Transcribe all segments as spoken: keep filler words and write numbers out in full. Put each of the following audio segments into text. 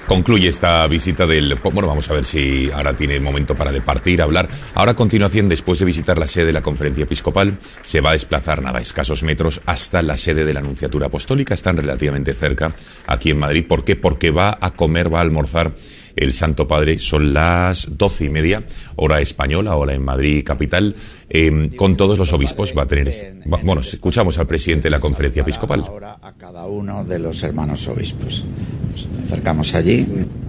Concluye esta visita del... Bueno, vamos a ver si ahora tiene momento para departir, hablar. Ahora, a continuación, después de visitar la sede de la Conferencia Episcopal, se va a desplazar, nada, escasos metros, hasta la sede de la Nunciatura Apostólica. Están relativamente cerca, aquí en Madrid. ¿Por qué? Porque va a comer, va a almorzar el Santo Padre. Son las doce y media, hora española, hora en Madrid capital, eh, con todos los obispos. Va a tener... Bueno, escuchamos al presidente de la Conferencia Episcopal. Ahora a cada uno de los hermanos obispos. Nos acercamos allí.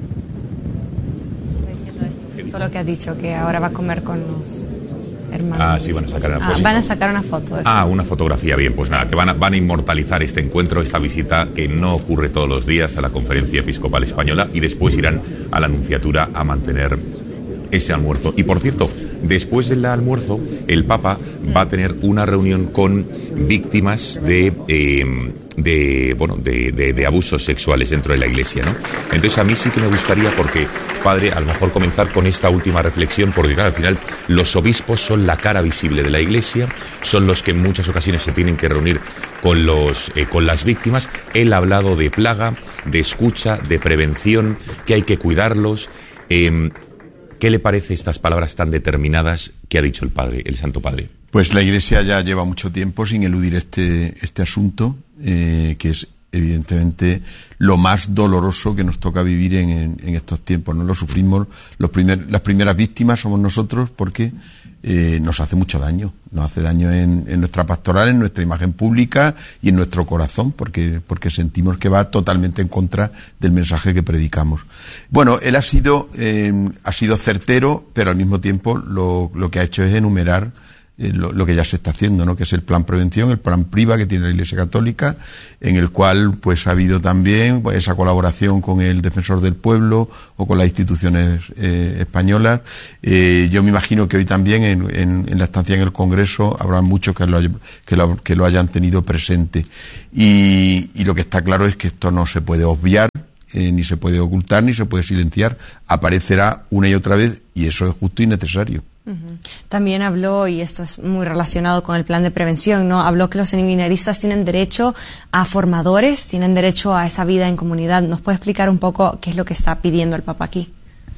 Está diciendo esto, todo lo que ha dicho, que ahora va a comer con los hermanos. Ah, sí, van a sacar una, ah, van a sacar una foto. Eso. Ah, una fotografía, bien, pues nada, que van a, van a inmortalizar este encuentro, esta visita que no ocurre todos los días a la Conferencia Episcopal Española, y después irán a la Nunciatura a mantener ese almuerzo. Y por cierto, después del almuerzo, el Papa va a tener una reunión con víctimas de... Eh, de bueno de, de, de abusos sexuales dentro de la Iglesia, ¿no? Entonces a mí sí que me gustaría, porque, padre, a lo mejor comenzar con esta última reflexión, porque claro, al final los obispos son la cara visible de la Iglesia, son los que en muchas ocasiones se tienen que reunir con los eh, con las víctimas. Él ha hablado de plaga, de escucha, de prevención, que hay que cuidarlos. Eh, ¿Qué le parece estas palabras tan determinadas que ha dicho el padre, el Santo Padre? Pues la Iglesia ya lleva mucho tiempo sin eludir este, este asunto, eh, que es evidentemente lo más doloroso que nos toca vivir en, en, en estos tiempos, ¿no? Lo sufrimos, los primer, las primeras víctimas somos nosotros, porque eh, nos hace mucho daño, nos hace daño en, en nuestra pastoral, en nuestra imagen pública y en nuestro corazón, porque, porque sentimos que va totalmente en contra del mensaje que predicamos. Bueno, él ha sido, eh, ha sido certero, pero al mismo tiempo lo, lo que ha hecho es enumerar Lo, lo que ya se está haciendo, ¿no? Que es el plan prevención, el plan PRIVA que tiene la Iglesia Católica, en el cual pues ha habido también pues, esa colaboración con el Defensor del Pueblo o con las instituciones eh, españolas. Eh, yo me imagino que hoy también en, en, en la estancia en el Congreso habrá muchos que lo, que lo, que lo hayan tenido presente. Y, y lo que está claro es que esto no se puede obviar, eh, ni se puede ocultar, ni se puede silenciar. Aparecerá una y otra vez, y eso es justo y necesario. Uh-huh. También habló, y esto es muy relacionado con el plan de prevención, ¿no? Habló que los seminaristas tienen derecho a formadores, tienen derecho a esa vida en comunidad. ¿Nos puede explicar un poco qué es lo que está pidiendo el Papa aquí?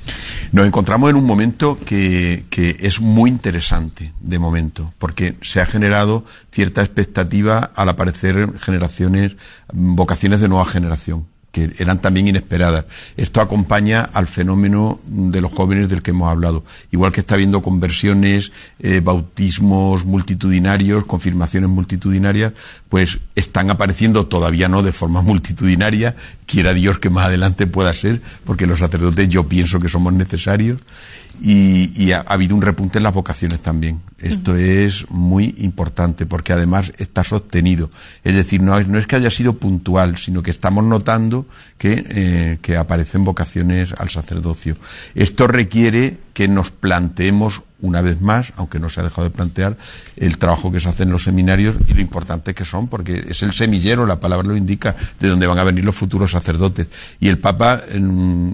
Nos encontramos en un momento que, que es muy interesante, de momento, porque se ha generado cierta expectativa al aparecer generaciones, vocaciones de nueva generación, que eran también inesperadas. Esto acompaña al fenómeno de los jóvenes del que hemos hablado. Igual que está habiendo conversiones, eh, bautismos multitudinarios, confirmaciones multitudinarias, pues están apareciendo, todavía no de forma multitudinaria, quiera Dios que más adelante pueda ser, porque los sacerdotes yo pienso que somos necesarios, y, y ha, ha habido un repunte en las vocaciones también. Esto uh-huh. es muy importante, porque además está sostenido. Es decir, no, no es que haya sido puntual, sino que estamos notando que, eh, que aparecen vocaciones al sacerdocio. Esto requiere que nos planteemos una vez más, aunque no se ha dejado de plantear, el trabajo que se hace en los seminarios y lo importante que son, porque es el semillero, la palabra lo indica, de donde van a venir los futuros sacerdotes. Y el Papa eh,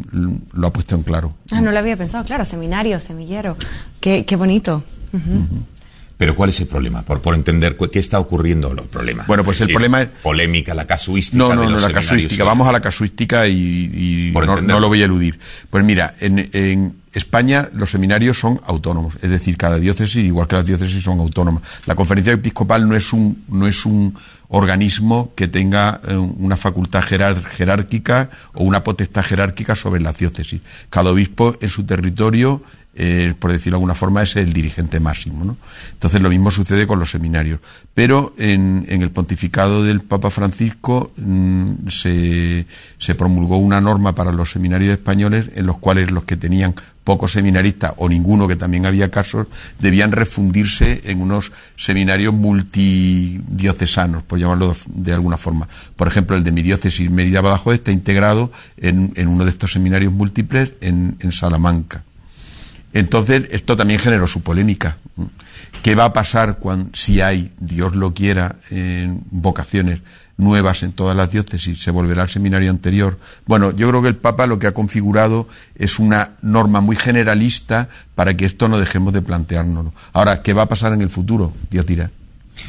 lo ha puesto en claro. Ah, no lo había pensado, claro, seminario, semillero. Qué, qué bonito. Uh-huh. Uh-huh. Pero ¿cuál es el problema? Por, por entender qué está ocurriendo, los problemas. Bueno, pues el problema es... Polémica, la casuística no, no, de los no, la casuística. Vamos a la casuística y, y no, no lo voy a eludir. Pues mira, en, en España los seminarios son autónomos, es decir, cada diócesis, igual que las diócesis, son autónomas. La Conferencia Episcopal no es un, no es un organismo que tenga eh, una facultad jerar, jerárquica o una potestad jerárquica sobre las diócesis. Cada obispo en su territorio, Eh, por decirlo de alguna forma, es el dirigente máximo, ¿no? Entonces lo mismo sucede con los seminarios. Pero en, en el pontificado del Papa Francisco mmm, se, se promulgó una norma para los seminarios españoles en los cuales los que tenían pocos seminaristas o ninguno, que también había casos, debían refundirse en unos seminarios multidiocesanos, por llamarlo de alguna forma. Por ejemplo, el de mi diócesis, Mérida-Badajoz, está integrado en, en uno de estos seminarios múltiples en, en Salamanca. Entonces, esto también generó su polémica. ¿Qué va a pasar cuando, si hay, Dios lo quiera, eh, vocaciones nuevas en todas las diócesis? ¿Se volverá al seminario anterior? Bueno, yo creo que el Papa lo que ha configurado es una norma muy generalista para que esto no dejemos de planteárnoslo. Ahora, ¿qué va a pasar en el futuro? Dios dirá.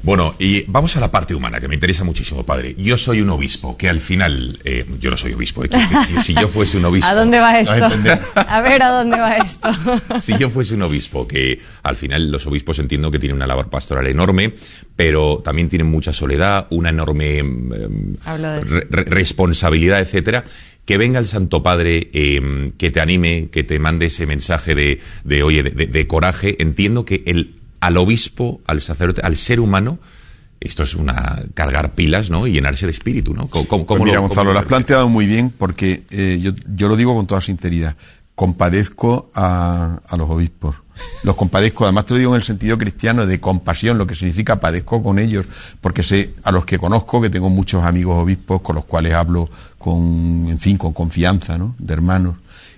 Bueno, y vamos a la parte humana, que me interesa muchísimo, padre. Yo soy un obispo, que al final... Eh, yo no soy obispo, eh, que, que, si yo fuese un obispo... ¿A dónde va esto? A ver, ¿a dónde va esto? Si yo fuese un obispo, que al final los obispos entiendo que tienen una labor pastoral enorme, pero también tienen mucha soledad, una enorme eh, re responsabilidad, etcétera. Que venga el Santo Padre, eh, que te anime, que te mande ese mensaje de, de oye, de, de, de coraje. Entiendo que el, al obispo, al sacerdote, al ser humano, esto es una cargar pilas, ¿no? Y llenarse de espíritu, ¿no? ¿Cómo, cómo, pues mira, lo, Gonzalo, cómo lo has planteado muy bien, porque eh, yo, yo lo digo con toda sinceridad. Compadezco a, a los obispos. Los compadezco, además te lo digo en el sentido cristiano de compasión, lo que significa padezco con ellos, porque sé a los que conozco, que tengo muchos amigos obispos con los cuales hablo con, en fin, con confianza, ¿no? De hermanos.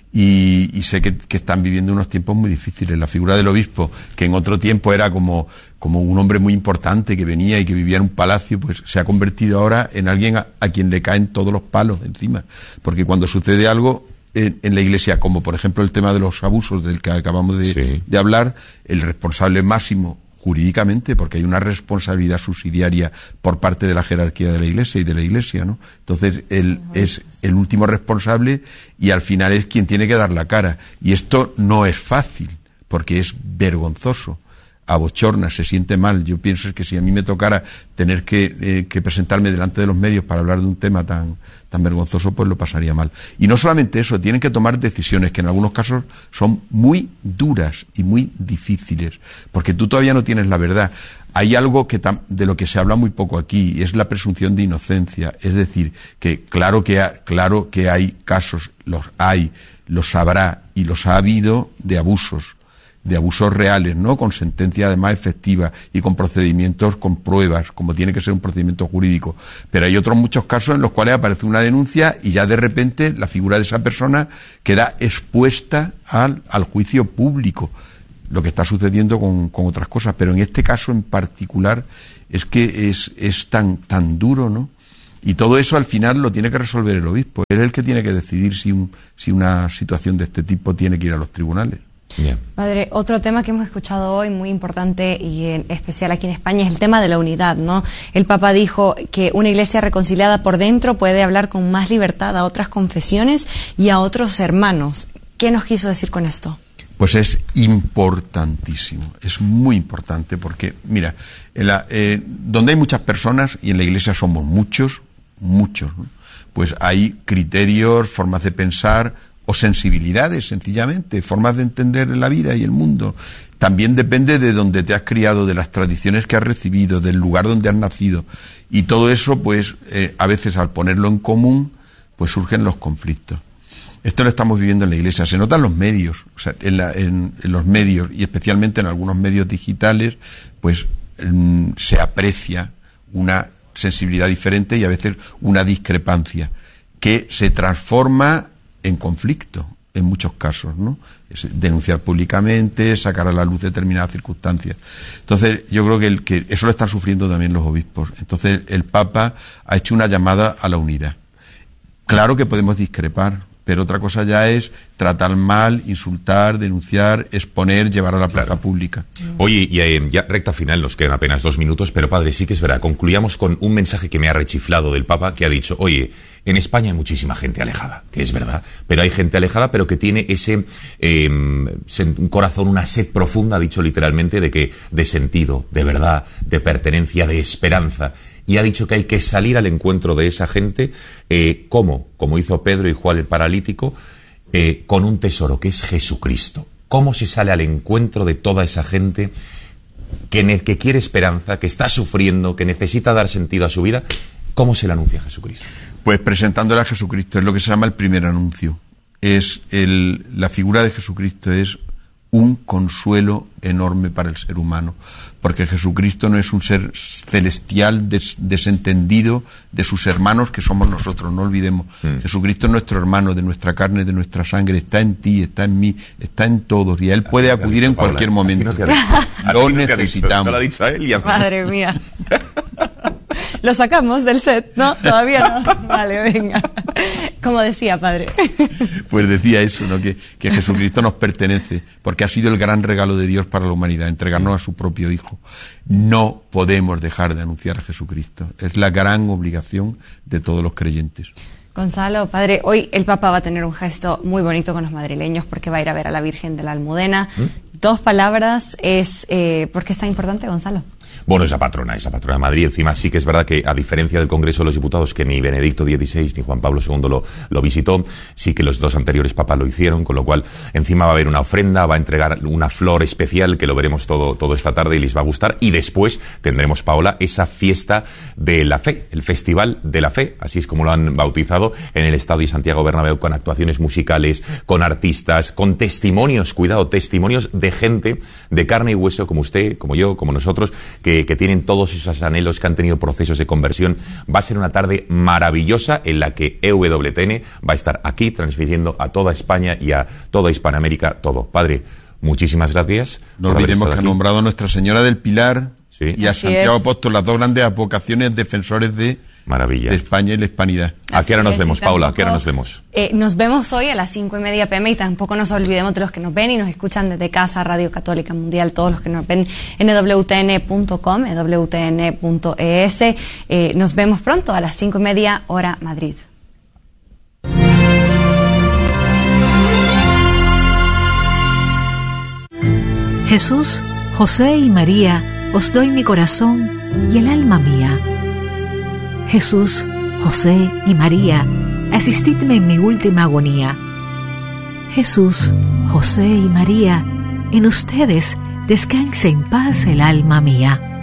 Y, y sé que, que están viviendo unos tiempos muy difíciles. La figura del obispo, que en otro tiempo era como, como un hombre muy importante que venía y que vivía en un palacio, pues se ha convertido ahora en alguien a, a quien le caen todos los palos encima. Porque cuando sucede algo en, en la Iglesia, como por ejemplo el tema de los abusos del que acabamos de, sí. de hablar, el responsable máximo jurídicamente, porque hay una responsabilidad subsidiaria por parte de la jerarquía de la Iglesia y de la Iglesia, ¿no? Entonces, él sí, es el último responsable y al final es quien tiene que dar la cara. Y esto no es fácil, porque es vergonzoso, abochorna, se siente mal. Yo pienso que si a mí me tocara tener que, eh, que presentarme delante de los medios para hablar de un tema tan, tan vergonzoso, pues lo pasaría mal. Y no solamente eso, tienen que tomar decisiones que en algunos casos son muy duras y muy difíciles, porque tú todavía no tienes la verdad. Hay algo que de lo que se habla muy poco aquí, y es la presunción de inocencia. Es decir, que claro que, ha, claro que hay casos, los hay, los habrá y los ha habido de abusos, de abusos reales, ¿no? Con sentencia además efectiva y con procedimientos, con pruebas, como tiene que ser un procedimiento jurídico. Pero hay otros muchos casos en los cuales aparece una denuncia y ya de repente la figura de esa persona queda expuesta al, al juicio público. Lo que está sucediendo con, con otras cosas, pero en este caso en particular es que es, es tan, tan duro, ¿no? Y todo eso al final lo tiene que resolver el obispo. Él es el que tiene que decidir si, un, si una situación de este tipo tiene que ir a los tribunales. Yeah. Padre, otro tema que hemos escuchado hoy muy importante y en especial aquí en España es el tema de la unidad, ¿no? El Papa dijo que una iglesia reconciliada por dentro puede hablar con más libertad a otras confesiones y a otros hermanos. ¿Qué nos quiso decir con esto? Pues es importantísimo, es muy importante porque, mira, en la, eh, donde hay muchas personas, y en la iglesia somos muchos, muchos, ¿no? Pues hay criterios, formas de pensar o sensibilidades, sencillamente, formas de entender la vida y el mundo. También depende de donde te has criado, de las tradiciones que has recibido, del lugar donde has nacido. Y todo eso, pues, eh, a veces al ponerlo en común, pues surgen los conflictos. Esto lo estamos viviendo en la Iglesia. Se nota en los medios, o sea, en, la, en, en los medios, y especialmente en algunos medios digitales, pues en, se aprecia una sensibilidad diferente y a veces una discrepancia que se transforma en conflicto, en muchos casos, ¿no? Es denunciar públicamente, sacar a la luz determinadas circunstancias. Entonces, yo creo que, el, que eso lo están sufriendo también los obispos. Entonces, el Papa ha hecho una llamada a la unidad. Claro que podemos discrepar, pero otra cosa ya es tratar mal, insultar, denunciar, exponer, llevar a la plaza claro. pública. Oye, y eh, ya recta final, nos quedan apenas dos minutos, pero padre, sí que es verdad, concluyamos con un mensaje que me ha rechiflado del Papa, que ha dicho, oye, en España hay muchísima gente alejada, que es verdad, pero hay gente alejada, pero que tiene ese eh, un corazón, una sed profunda, ha dicho literalmente, de que de sentido, de verdad, de pertenencia, de esperanza. Y ha dicho que hay que salir al encuentro de esa gente, eh, ¿cómo? Como hizo Pedro y Juan el paralítico, eh, con un tesoro que es Jesucristo. ¿Cómo se sale al encuentro de toda esa gente que, que quiere esperanza, que está sufriendo, que necesita dar sentido a su vida? ¿Cómo se le anuncia a Jesucristo? Pues presentándole a Jesucristo, es lo que se llama el primer anuncio. Es el, la figura de Jesucristo es un consuelo enorme para el ser humano, porque Jesucristo no es un ser celestial des, desentendido de sus hermanos que somos nosotros, no olvidemos. Mm. Jesucristo es nuestro hermano, de nuestra carne, de nuestra sangre, está en ti, está en mí, está en todos, y a Él puede acudir en cualquier momento. Lo necesitamos. Lo ha dicho a él y a mí. Madre mía. Lo sacamos del set, ¿no? Todavía no. Vale, venga. Como decía, padre. Pues decía eso, ¿no? Que, que Jesucristo nos pertenece, porque ha sido el gran regalo de Dios para la humanidad, entregarnos a su propio Hijo. No podemos dejar de anunciar a Jesucristo. Es la gran obligación de todos los creyentes. Gonzalo, padre, hoy el Papa va a tener un gesto muy bonito con los madrileños porque va a ir a ver a la Virgen de la Almudena. ¿Mm? Dos palabras, es eh, ¿por qué es tan importante, Gonzalo? Bueno, es la patrona, es la patrona de Madrid. Encima sí que es verdad que, a diferencia del Congreso de los Diputados, que ni Benedicto dieciséis ni Juan Pablo segundo lo, lo visitó, sí que los dos anteriores papas lo hicieron, con lo cual encima va a haber una ofrenda, va a entregar una flor especial, que lo veremos todo, todo esta tarde y les va a gustar. Y después tendremos, Paola, esa fiesta de la fe, el Festival de la Fe, así es como lo han bautizado, en el Estadio Santiago Bernabéu, con actuaciones musicales, con artistas, con testimonios, cuidado, testimonios de gente de carne y hueso, como usted, como yo, como nosotros, que que tienen todos esos anhelos, que han tenido procesos de conversión. Va a ser una tarde maravillosa en la que E W T N va a estar aquí transmitiendo a toda España y a toda Hispanoamérica todo. Padre, muchísimas gracias. No olvidemos que ha nombrado a Nuestra Señora del Pilar, sí, y a Así Santiago es. Apóstol, las dos grandes vocaciones defensores de, Maravilla. de España y la hispanidad. ¿A qué hora nos vemos, Paula? ¿A qué hora nos vemos? Eh, nos vemos hoy a las cinco y media pm y tampoco nos olvidemos de los que nos ven y nos escuchan desde casa, Radio Católica Mundial, todos los que nos ven en e w t n punto com, e w t n punto e s. Eh, nos vemos pronto a las cinco y media hora Madrid. Jesús, José y María, os doy mi corazón y el alma mía. Jesús, José y María, asistidme en mi última agonía. Jesús, José y María, en ustedes descanse en paz el alma mía.